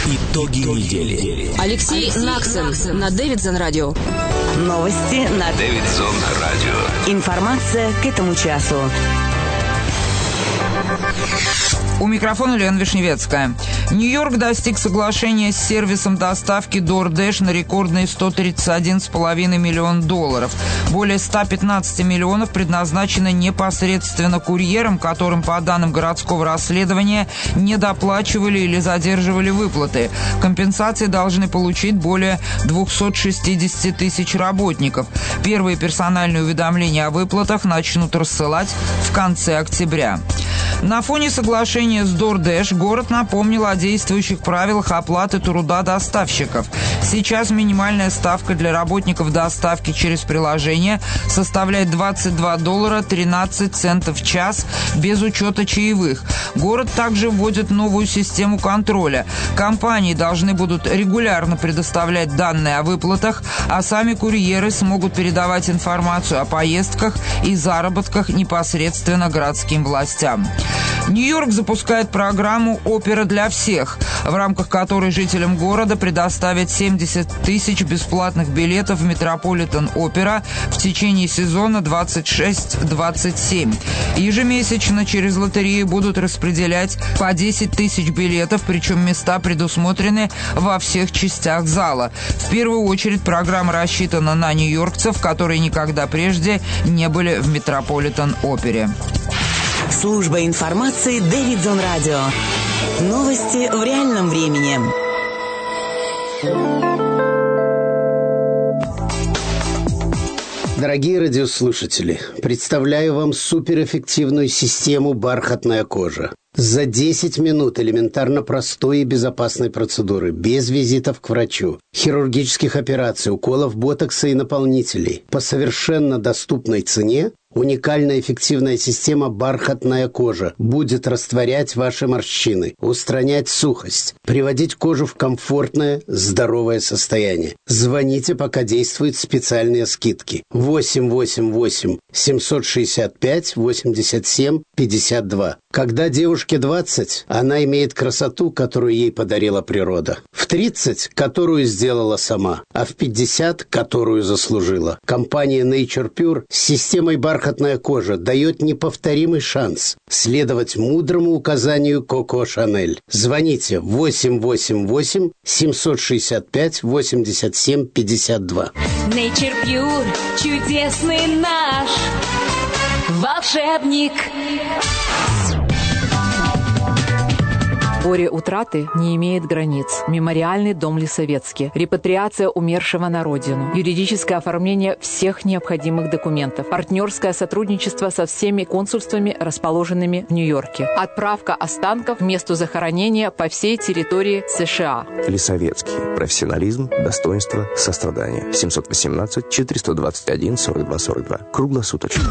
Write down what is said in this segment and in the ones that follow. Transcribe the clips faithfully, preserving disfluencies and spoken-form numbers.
Итоги недели. Алексей, Алексей Наксон, Наксон на Дэвидсон радио. Новости на Дэвидсон радио. Информация к этому часу. У микрофона Лена Вишневецкая. Нью-Йорк достиг соглашения с сервисом доставки DoorDash на рекордные сто тридцать один целых пять миллиона долларов. Более ста пятнадцати миллионов предназначены непосредственно курьерам, которым, по данным городского расследования, не доплачивали или задерживали выплаты. Компенсации должны получить более двухсот шестидесяти тысяч работников. Первые персональные уведомления о выплатах начнут рассылать в конце октября. На фоне соглашения с DoorDash город напомнил о действующих правилах оплаты труда доставщиков. Сейчас минимальная ставка для работников доставки через приложение составляет двадцать два доллара тринадцать центов в час без учета чаевых. Город также вводит новую систему контроля. Компании должны будут регулярно предоставлять данные о выплатах, а сами курьеры смогут передавать информацию о поездках и заработках непосредственно городским властям. Нью-Йорк запускает программу «Опера для всех», в рамках которой жителям города предоставят семьдесят тысяч бесплатных билетов в Метрополитен-Опера в течение сезона двадцать шесть двадцать семь. Ежемесячно через лотерею будут распределять по десять тысяч билетов, причем места предусмотрены во всех частях зала. В первую очередь программа рассчитана на нью-йоркцев, которые никогда прежде не были в Метрополитен-Опере. Служба информации Дэвидсон радио. Новости в реальном времени. Дорогие радиослушатели, представляю вам суперэффективную систему «Бархатная кожа». За десять минут элементарно простой и безопасной процедуры, без визитов к врачу, хирургических операций, уколов ботокса и наполнителей, по совершенно доступной цене, уникальная эффективная система «Бархатная кожа» будет растворять ваши морщины, устранять сухость, приводить кожу в комфортное, здоровое состояние. Звоните, пока действуют специальные скидки. восемь восемь восемь семьсот шестьдесят пять восемьдесят семь пятьдесят два. Когда девушке двадцать, она имеет красоту, которую ей подарила природа. В тридцать, которую сделала сама, а в пятьдесят, которую заслужила. Компания Nature Pure с системой «Бархатная кожа» дает неповторимый шанс следовать мудрому указанию Коко Шанель. Звоните восемь восемь восемь семьсот шестьдесят пять восемьдесят семь пятьдесят два. Nature Pure, чудесный наш волшебник. Горе утраты не имеет границ. Мемориальный дом Лисовецкий. Репатриация умершего на родину. Юридическое оформление всех необходимых документов. Партнерское сотрудничество со всеми консульствами, расположенными в Нью-Йорке. Отправка останков к месту захоронения по всей территории США. Лисовецкий. Профессионализм, достоинство, сострадание. семьсот восемнадцать четыреста двадцать один сорок два сорок два. Круглосуточно.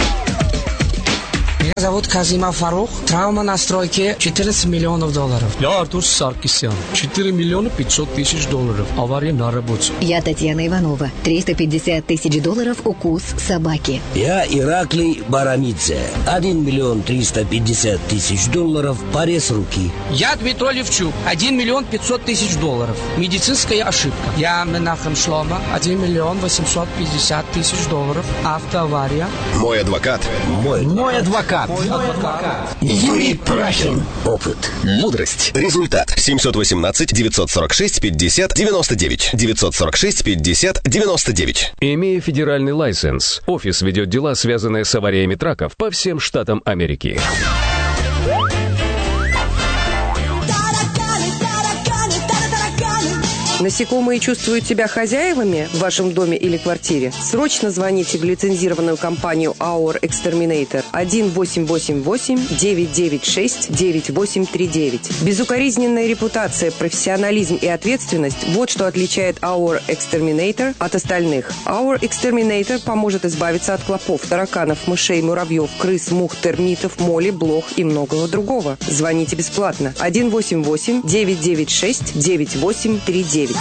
Меня зовут Казимов Фарух. Травма на стройке четырнадцать миллионов долларов. Я Артур Саркисян. четыре миллиона пятьсот тысяч долларов. Авария на работе. Я Татьяна Иванова. триста пятьдесят тысяч долларов укус собаки. Я Ираклий Барамидзе. один миллион триста пятьдесят тысяч долларов. Порез руки. Я Дмитрий Левчук. один миллион пятьсот тысяч долларов. Медицинская ошибка. Я Менахем Шлома. один миллион восемьсот пятьдесят тысяч долларов. Автоавария. Мой адвокат. Мой. Мой адвокат. Мой адвокат. Юрий Прахин. Опыт. Мудрость. Результат. семьсот восемнадцать девятьсот сорок шесть пятьдесят девяносто девять. девятьсот сорок шесть пятьдесят девяносто девять. Имея федеральный лайсенс, офис ведет дела, связанные с авариями траков по всем штатам Америки. Насекомые чувствуют себя хозяевами в вашем доме или квартире? Срочно звоните в лицензированную компанию Our Exterminator один восемь восемь восемь девять девять шесть девять восемь три девять. Безукоризненная репутация, профессионализм и ответственность – вот что отличает Our Exterminator от остальных. Our Exterminator поможет избавиться от клопов, тараканов, мышей, муравьев, крыс, мух, термитов, моли, блох и многого другого. Звоните бесплатно один восемь восемь девять девять шесть девять восемь три девять.